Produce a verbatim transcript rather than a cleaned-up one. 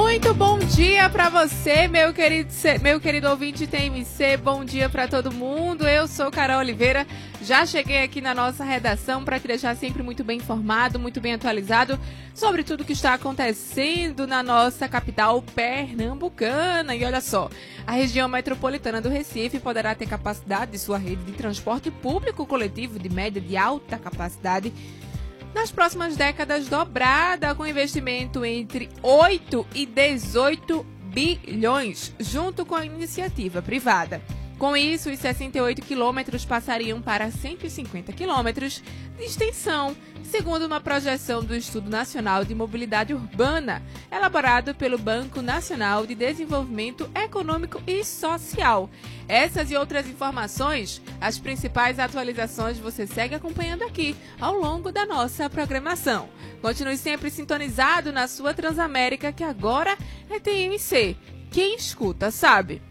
Muito bom dia para você, meu querido, meu querido ouvinte T M C. Bom dia para todo mundo. Eu sou Carol Oliveira. Já cheguei aqui na nossa redação para te deixar sempre muito bem informado, muito bem atualizado sobre tudo que está acontecendo na nossa capital pernambucana. E olha só, a região metropolitana do Recife poderá ter capacidade de sua rede de transporte público coletivo de média de alta capacidade nas próximas décadas dobrada, com investimento entre oito e dezoito bilhões, junto com a iniciativa privada. Com isso, os sessenta e oito quilômetros passariam para cento e cinquenta quilômetros de extensão, segundo uma projeção do Estudo Nacional de Mobilidade Urbana, elaborado pelo Banco Nacional de Desenvolvimento Econômico e Social. Essas e outras informações, as principais atualizações você segue acompanhando aqui ao longo da nossa programação. Continue sempre sintonizado na sua Transamérica, que agora é T M C. Quem escuta sabe.